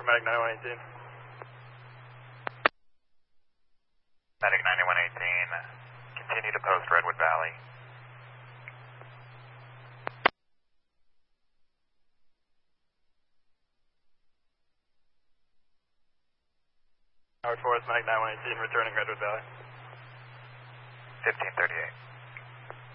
Medic 9118. Medic 9118, continue to post Redwood Valley. Howard Forest, Medic 9118, returning Redwood Valley. 1538.